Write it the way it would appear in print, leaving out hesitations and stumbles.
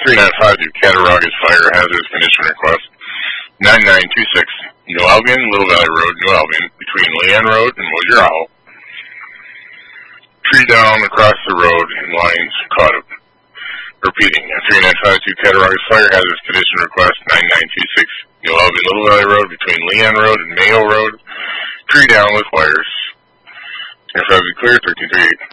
3952 Cattaraugus Fire Hazardous Condition Request. 9926 New Albion, Little Valley Road, New Albion, between Leanne Road and Mosier Hollow. Tree down across the road and lines caught up. Repeating, 3952 Cattaraugus Fire Hazardous Condition Request. 9926 New Albion, Little Valley Road, between Leanne Road and Mayo Road. Tree down with wires. Aircraft is clear, 1338.